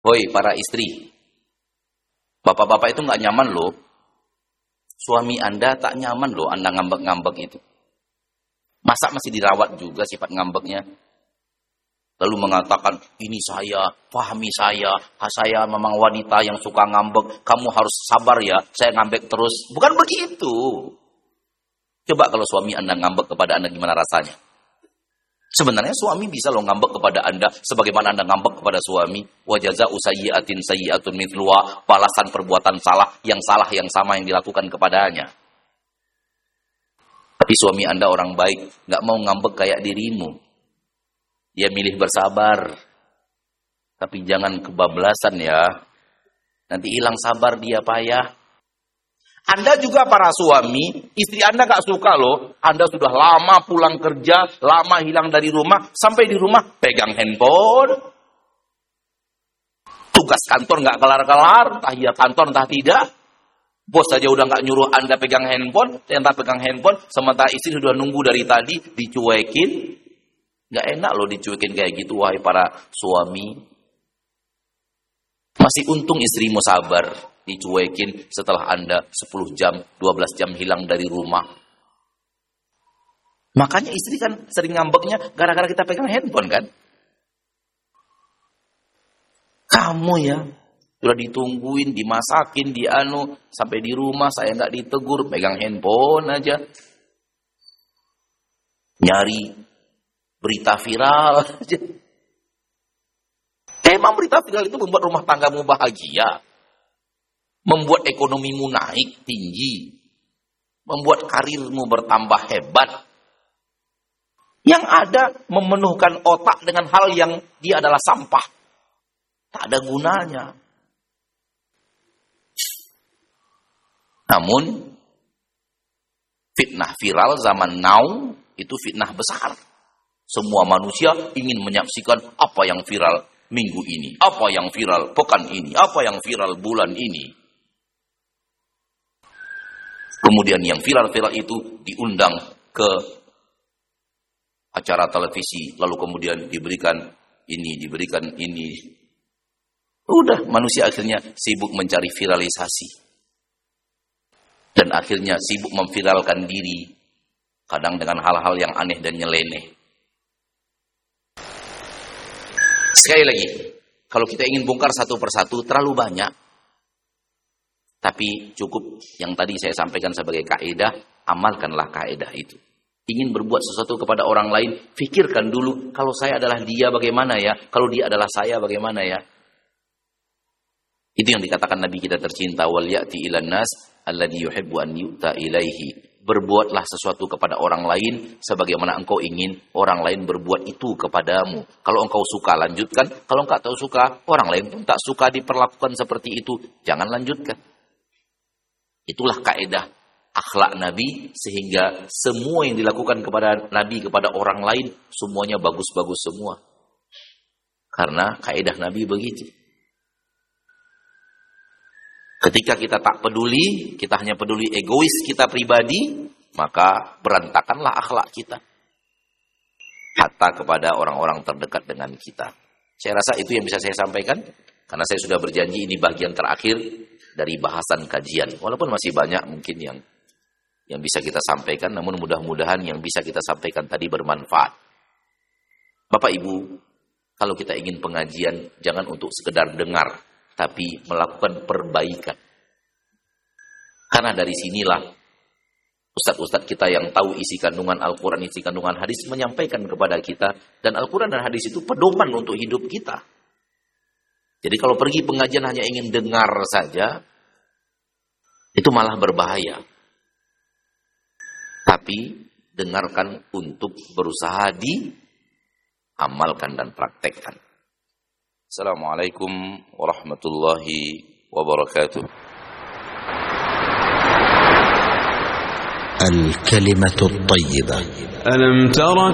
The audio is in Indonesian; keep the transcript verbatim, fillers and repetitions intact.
Hoi para istri, bapak-bapak itu nggak nyaman loh. Suami Anda tak nyaman loh Anda ngambek-ngambek itu. Masa masih dirawat juga sifat ngambeknya? Lalu mengatakan, ini saya, pahami saya, saya memang wanita yang suka ngambek, kamu harus sabar ya, saya ngambek terus. Bukan begitu. Coba kalau suami Anda ngambek kepada Anda, gimana rasanya? Sebenarnya suami bisa loh ngambek kepada Anda sebagaimana Anda ngambek kepada suami. Wa jazaa'u sayyi'atin sayyi'atun mithluha, balasan perbuatan salah yang salah yang sama yang dilakukan kepadanya. Tapi suami Anda orang baik, enggak mau ngambek kayak dirimu. Dia milih bersabar. Tapi jangan kebablasan ya. Nanti hilang sabar dia payah. Anda juga para suami, istri Anda gak suka loh. Anda sudah lama pulang kerja, lama hilang dari rumah, sampai di rumah pegang handphone. Tugas kantor gak kelar-kelar, entah iya kantor entah tidak. Bos saja udah gak nyuruh Anda pegang handphone, entah pegang handphone, sementara istri sudah nunggu dari tadi, dicuekin. Gak enak loh dicuekin kayak gitu, wahai para suami. Masih untung istrimu sabar. Dicuekin setelah Anda sepuluh jam, dua belas jam hilang dari rumah. Makanya istri kan sering ngambeknya gara-gara kita pegang handphone kan. Kamu ya, sudah ditungguin, dimasakin, dianu, sampai di rumah saya nggak ditegur, pegang handphone aja. Nyari berita viral aja. Emang berita viral itu membuat rumah tanggamu bahagia? Membuat ekonomimu naik tinggi, membuat karirmu bertambah hebat. Yang ada memenuhkan otak dengan hal yang dia adalah sampah. Tak ada gunanya. Namun, fitnah viral zaman now itu fitnah besar. Semua manusia ingin menyaksikan apa yang viral minggu ini, apa yang viral pekan ini, apa yang viral bulan ini. Kemudian yang viral-viral itu diundang ke acara televisi, lalu kemudian diberikan ini, diberikan ini. Udah, manusia akhirnya sibuk mencari viralisasi. Dan akhirnya sibuk memviralkan diri, kadang dengan hal-hal yang aneh dan nyeleneh. Sekali lagi, kalau kita ingin bongkar satu persatu, terlalu banyak. Tapi cukup yang tadi saya sampaikan sebagai kaidah, amalkanlah kaidah itu. Ingin berbuat sesuatu kepada orang lain, fikirkan dulu, kalau saya adalah dia bagaimana ya? Kalau dia adalah saya bagaimana ya? Itu yang dikatakan Nabi kita tercinta, wal ya'ti ilan nas alladhi yuhibbu an yu'ta ilaihi. Berbuatlah sesuatu kepada orang lain sebagaimana engkau ingin orang lain berbuat itu kepadamu. Kalau engkau suka, lanjutkan. Kalau engkau tak suka, orang lain pun tak suka diperlakukan seperti itu, jangan lanjutkan. Itulah kaidah akhlak Nabi, sehingga semua yang dilakukan kepada Nabi, kepada orang lain, semuanya bagus-bagus semua. Karena kaidah Nabi begitu. Ketika kita tak peduli, kita hanya peduli egois kita pribadi, maka berantakanlah akhlak kita. Hatta kepada orang-orang terdekat dengan kita. Saya rasa itu yang bisa saya sampaikan, karena saya sudah berjanji ini bagian terakhir dari bahasan kajian. Walaupun masih banyak mungkin yang yang bisa kita sampaikan, namun mudah-mudahan yang bisa kita sampaikan tadi bermanfaat. Bapak Ibu, kalau kita ingin pengajian, jangan untuk sekedar dengar, tapi melakukan perbaikan. Karena dari sinilah ustadz-ustadz kita yang tahu isi kandungan Al-Quran, isi kandungan hadis, menyampaikan kepada kita, dan Al-Quran dan hadis itu pedoman untuk hidup kita. Jadi kalau pergi pengajian hanya ingin dengar saja, itu malah berbahaya. Tapi dengarkan untuk berusaha diamalkan dan praktekkan. Assalamualaikum warahmatullahi wabarakatuh. Al-kalimatu at-tayyibah. Alam tara